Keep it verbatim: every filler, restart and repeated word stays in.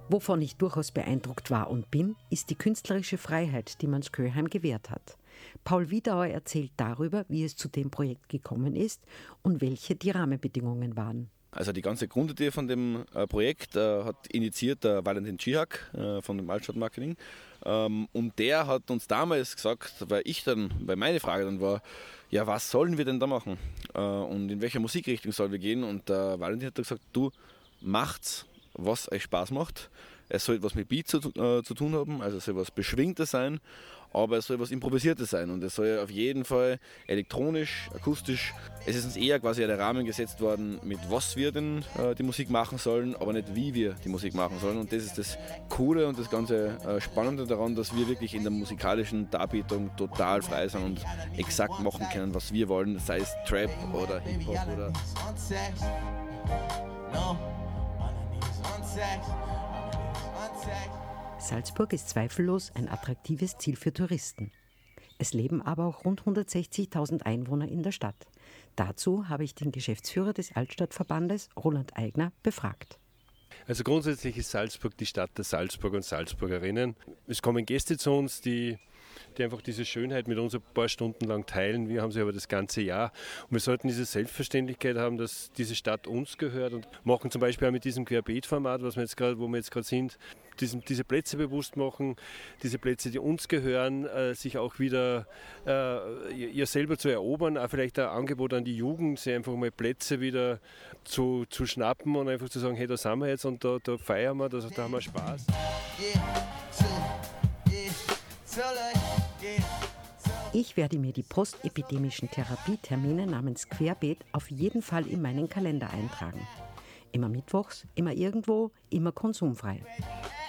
Wovon ich durchaus beeindruckt war und bin, ist die künstlerische Freiheit, die man Sköheim gewährt hat. Paul Wiedauer erzählt darüber, wie es zu dem Projekt gekommen ist und welche die Rahmenbedingungen waren. Also die ganze Grundidee von dem äh, Projekt äh, hat initiiert der Valentin Cihak äh, von dem Altstadtmarketing. Ähm, und der hat uns damals gesagt, weil ich dann, weil meine Frage dann war, ja, was sollen wir denn da machen? Äh, und in welcher Musikrichtung sollen wir gehen? Und der Valentin hat gesagt, du macht's, was euch Spaß macht. Es soll was mit Beat zu, äh, zu tun haben, also es soll was Beschwingtes sein, aber es soll was Improvisiertes sein und es soll auf jeden Fall elektronisch, akustisch. Es ist uns eher quasi der Rahmen gesetzt worden, mit was wir denn äh, die Musik machen sollen, aber nicht wie wir die Musik machen sollen. Und das ist das Coole und das ganze äh, Spannende daran, dass wir wirklich in der musikalischen Darbietung total frei sind und exakt machen können, was wir wollen, sei es Trap oder Hip-Hop oder... Salzburg ist zweifellos ein attraktives Ziel für Touristen. Es leben aber auch rund hundertsechzigtausend Einwohner in der Stadt. Dazu habe ich den Geschäftsführer des Altstadtverbandes, Roland Eigner, befragt. Also grundsätzlich ist Salzburg die Stadt der Salzburger und Salzburgerinnen. Es kommen Gäste zu uns, die, die einfach diese Schönheit mit uns ein paar Stunden lang teilen. Wir haben sie aber das ganze Jahr. Und wir sollten diese Selbstverständlichkeit haben, dass diese Stadt uns gehört und machen zum Beispiel auch mit diesem Querbeet-Format, was wir jetzt grad, wo wir jetzt gerade sind, diesen, diese Plätze bewusst machen, diese Plätze, die uns gehören, äh, sich auch wieder äh, ihr selber zu erobern, auch vielleicht ein Angebot an die Jugend, sich einfach mal Plätze wieder zu, zu schnappen und einfach zu sagen, hey, da sind wir jetzt und da, da feiern wir, da, da haben wir Spaß. Ich werde mir die postepidemischen Therapietermine namens Querbeet auf jeden Fall in meinen Kalender eintragen. Immer mittwochs, immer irgendwo, immer konsumfrei.